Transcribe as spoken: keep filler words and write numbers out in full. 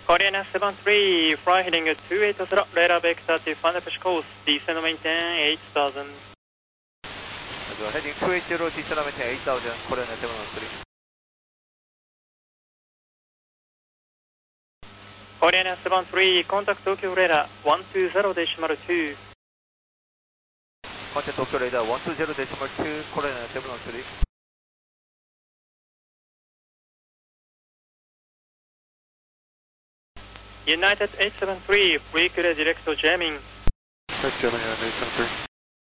Korean seven three, fly heading two eight zero, radar vector to final push course, descend maintain eight thousand. Heading two eight zero, descend maintain eight thousand, Korean seven three. Korean seven three, contact Tokyo radar one two zero decimal two. Contact Tokyo radar one two zero decimal two, Korean seven three. United eight seven three, free clear direct to jamming. Germany eight seven three.